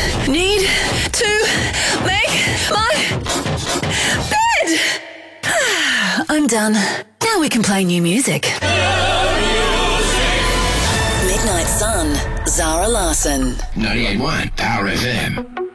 need to make my bed. I'm done. Now we can play new music. Midnight Sun, Zara Larsson. 98.1 Power FM.